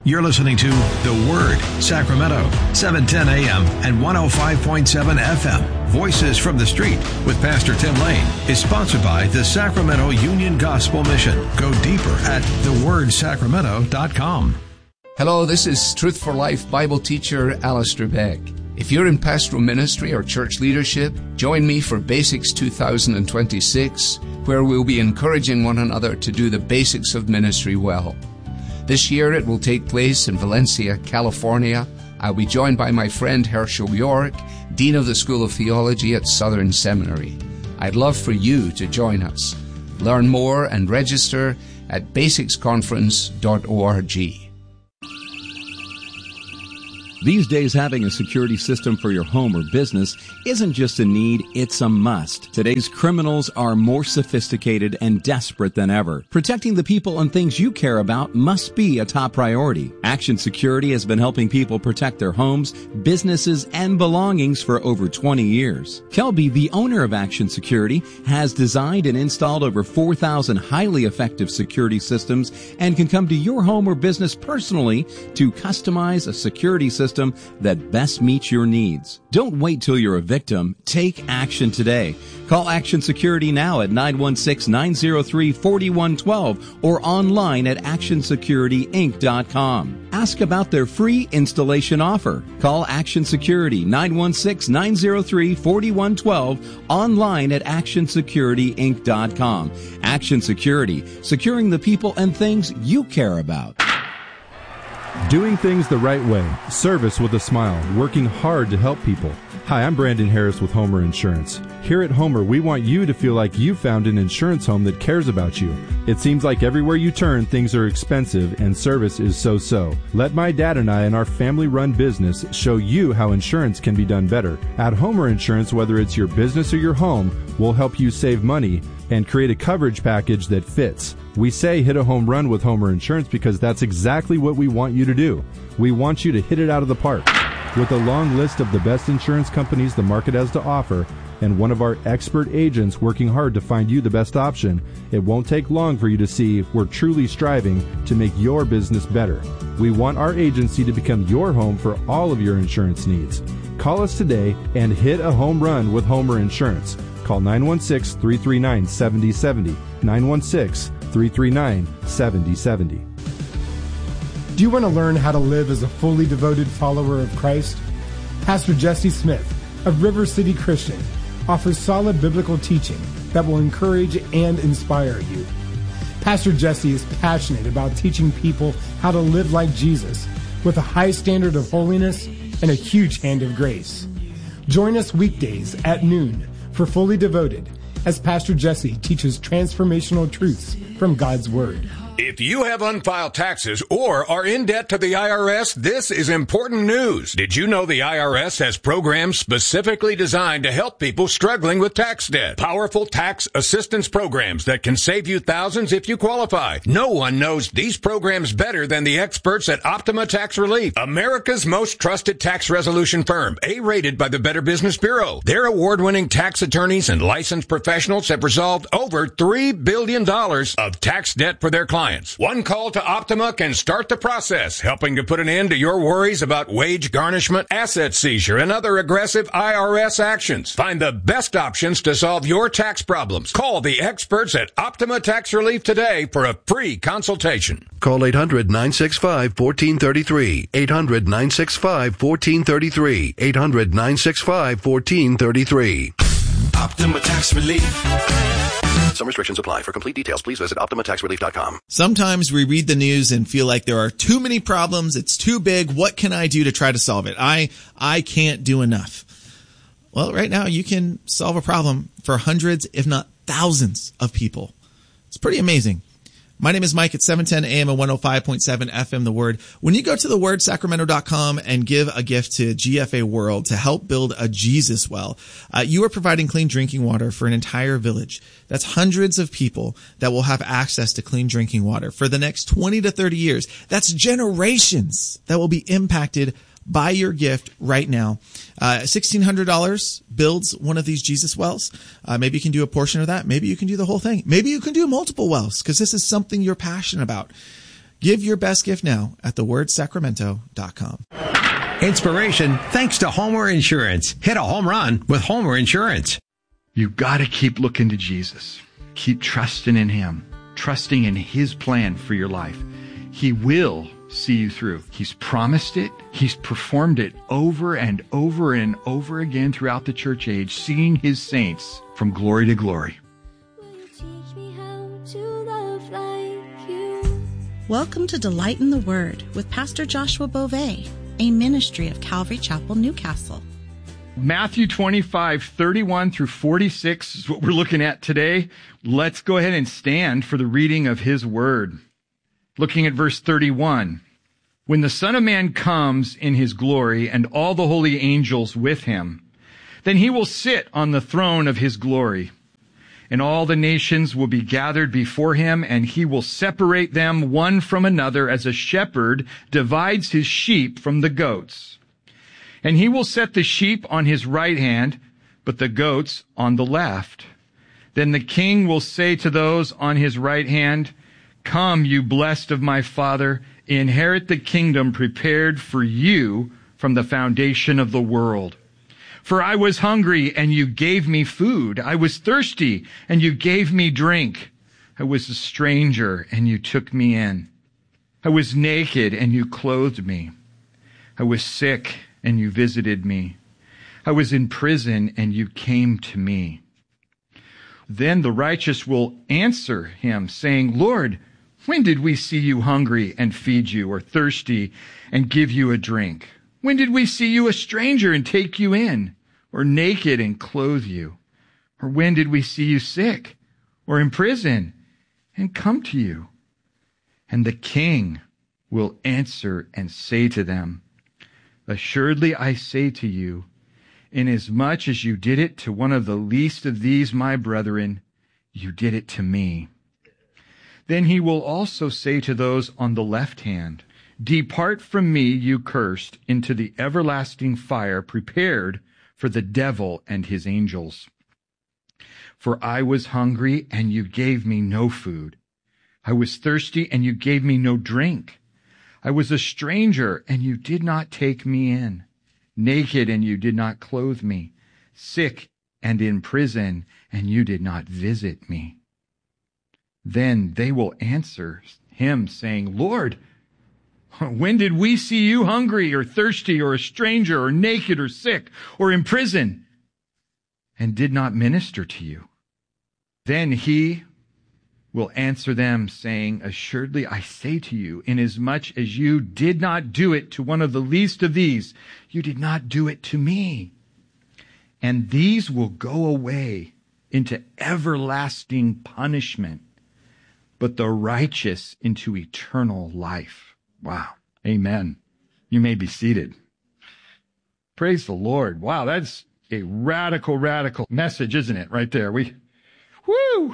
You're listening to The Word, Sacramento, 710 AM and 105.7 FM. Voices from the Street with Pastor Tim Lane is sponsored by the Sacramento Union Gospel Mission. Go deeper at thewordsacramento.com. Hello, this is Truth for Life Bible teacher Alistair Beck. If you're in pastoral ministry or church leadership, join me for Basics 2026, where we'll be encouraging one another to do the basics of ministry well. This year it will take place in Valencia, California. I'll be joined by my friend Herschel York, Dean of the School of Theology at Southern Seminary. I'd love for you to join us. Learn more and register at basicsconference.org. These days, having a security system for your home or business isn't just a need, it's a must. Today's criminals are more sophisticated and desperate than ever. Protecting the people and things you care about must be a top priority. Action Security has been helping people protect their homes, businesses, and belongings for over 20 years. Kelby, the owner of Action Security, has designed and installed over 4,000 highly effective security systems and can come to your home or business personally to customize a security system that best meets your needs. Don't wait till you're a victim. Take action today. Call Action Security now at 916-903-4112 or online at actionsecurityinc.com. Ask about their free installation offer. Call Action Security 916-903-4112 online at actionsecurityinc.com. Action Security, securing the people and things you care about. Doing things the right way, service with a smile, working hard to help people. Hi, I'm Brandon Harris with Homer Insurance. Here at Homer, we want you to feel like you found an insurance home that cares about you. It seems like everywhere you turn, things are expensive and service is so-so. Let my dad and I and our family-run business show you how insurance can be done better. At Homer Insurance, whether it's your business or your home, we'll help you save money and create a coverage package that fits. We say hit a home run with Homer Insurance because that's exactly what we want you to do. We want you to hit it out of the park. With a long list of the best insurance companies the market has to offer, and one of our expert agents working hard to find you the best option, it won't take long for you to see we're truly striving to make your business better. We want our agency to become your home for all of your insurance needs. Call us today and hit a home run with Homer Insurance. Call 916-339-7070, 916-339-7070. Do you want to learn how to live as a fully devoted follower of Christ? Pastor Jesse Smith of River City Christian offers solid biblical teaching that will encourage and inspire you. Pastor Jesse is passionate about teaching people how to live like Jesus with a high standard of holiness and a huge hand of grace. Join us weekdays at noon for Fully Devoted as Pastor Jesse teaches transformational truths from God's Word. If you have unfiled taxes or are in debt to the IRS, this is important news. Did you know the IRS has programs specifically designed to help people struggling with tax debt? Powerful tax assistance programs that can save you thousands if you qualify. No one knows these programs better than the experts at Optima Tax Relief, America's most trusted tax resolution firm, A-rated by the Better Business Bureau. Their award-winning tax attorneys and licensed professionals have resolved over $3 billion of tax debt for their clients. One call to Optima can start the process, helping to put an end to your worries about wage garnishment, asset seizure, and other aggressive IRS actions. Find the best options to solve your tax problems. Call the experts at Optima Tax Relief today for a free consultation. Call 800-965-1433. 800-965-1433. 800-965-1433. Optima Tax Relief. Some restrictions apply. For complete details, please visit OptimaTaxRelief.com. Sometimes we read the news and feel like there are too many problems. It's too big. What can I do to try to solve it? I can't do enough. Well, right now you can solve a problem for hundreds, if not thousands of people. It's pretty amazing. My name is Mike at 710 AM and 105.7 FM, The Word. When you go to thewordsacramento.com and give a gift to GFA World to help build a Jesus well, you are providing clean drinking water for an entire village. That's hundreds of people that will have access to clean drinking water for the next 20 to 30 years. That's generations that will be impacted by your gift right now. $1,600 builds one of these Jesus wells. Maybe you can do a portion of that. Maybe you can do the whole thing. Maybe you can do multiple wells because this is something you're passionate about. Give your best gift now at thewordsacramento.com. Inspiration thanks to Homer Insurance. Hit a home run with Homer Insurance. You've got to keep looking to Jesus. Keep trusting in Him, trusting in His plan for your life. He will see you through. He's promised it. He's performed it over and over and over again throughout the church age, seeing His saints from glory to glory. Welcome to Delight in the Word with Pastor Joshua Beauvais, a ministry of Calvary Chapel, Newcastle. Matthew 25:31 through 46 is what we're looking at today. Let's go ahead and stand for the reading of His Word. Looking at verse 31. When the Son of Man comes in His glory and all the holy angels with Him, then He will sit on the throne of His glory. And all the nations will be gathered before Him, and He will separate them one from another as a shepherd divides his sheep from the goats. And He will set the sheep on His right hand, but the goats on the left. Then the King will say to those on His right hand, Come, you blessed of my Father, inherit the kingdom prepared for you from the foundation of the world. For I was hungry, and you gave me food. I was thirsty, and you gave me drink. I was a stranger, and you took me in. I was naked, and you clothed me. I was sick, and you visited me. I was in prison, and you came to me. Then the righteous will answer Him, saying, Lord, when did we see you hungry and feed you, or thirsty and give you a drink? When did we see you a stranger and take you in, or naked and clothe you? Or when did we see you sick, or in prison and come to you? And the King will answer and say to them, Assuredly I say to you, inasmuch as you did it to one of the least of these my brethren, you did it to me. Then He will also say to those on the left hand, Depart from me, you cursed, into the everlasting fire prepared for the devil and his angels. For I was hungry, and you gave me no food. I was thirsty, and you gave me no drink. I was a stranger, and you did not take me in. Naked, and you did not clothe me. Sick and in prison, and you did not visit me. Then they will answer Him, saying, Lord, when did we see you hungry or thirsty or a stranger or naked or sick or in prison and did not minister to you? Then He will answer them, saying, Assuredly I say to you, inasmuch as you did not do it to one of the least of these, you did not do it to me. And these will go away into everlasting punishment, but the righteous into eternal life. Wow. Amen. You may be seated. Praise the Lord. Wow, that's a radical message, isn't it? Right there. Woo!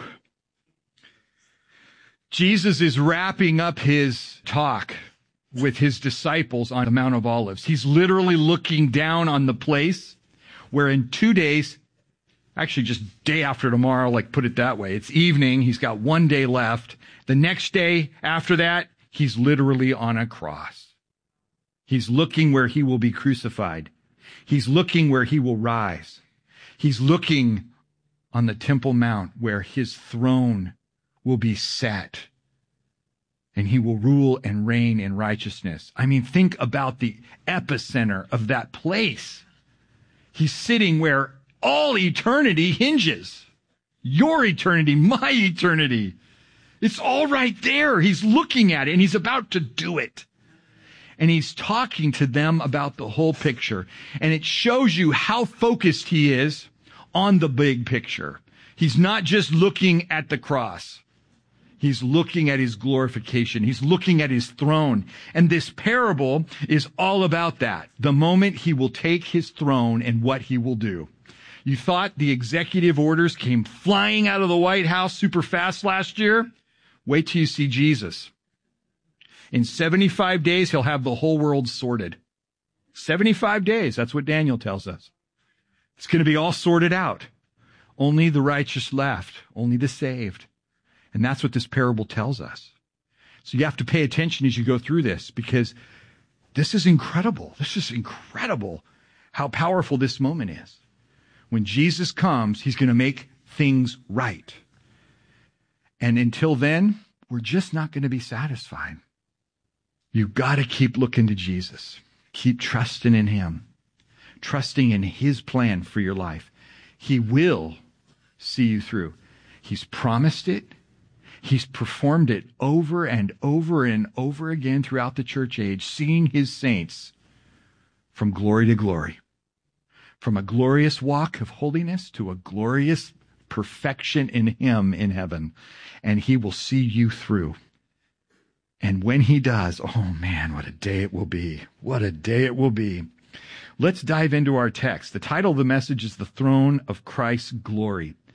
Jesus is wrapping up His talk with His disciples on the Mount of Olives. He's literally looking down on the place where in 2 days, actually just day after tomorrow, like put it that way, it's evening. He's got 1 day left. The next day after that, He's literally on a cross. He's looking where He will be crucified. He's looking where He will rise. He's looking on the Temple Mount where His throne will be set. And He will rule and reign in righteousness. I mean, think about the epicenter of that place. He's sitting where all eternity hinges. Your eternity, my eternity. It's all right there. He's looking at it, and He's about to do it. And He's talking to them about the whole picture. And it shows you how focused He is on the big picture. He's not just looking at the cross. He's looking at His glorification. He's looking at His throne. And this parable is all about that. The moment He will take His throne and what He will do. You thought the executive orders came flying out of the White House super fast last year? Wait till you see Jesus. In 75 days, He'll have the whole world sorted. 75 days, that's what Daniel tells us. It's going to be all sorted out. Only the righteous left, only the saved. And that's what this parable tells us. So you have to pay attention as you go through this, because this is incredible. This is incredible how powerful this moment is. When Jesus comes, he's going to make things right. And until then, we're just not going to be satisfied. You've got to keep looking to Jesus. Keep trusting in him. Trusting in his plan for your life. He will see you through. He's promised it. He's performed it over and over and over again throughout the church age, seeing his saints from glory to glory. From a glorious walk of holiness to a glorious perfection in him in heaven. And he will see you through. And when he does, oh man, what a day it will be. What a day it will be. Let's dive into our text. The title of the message is The Throne of Christ's Glory.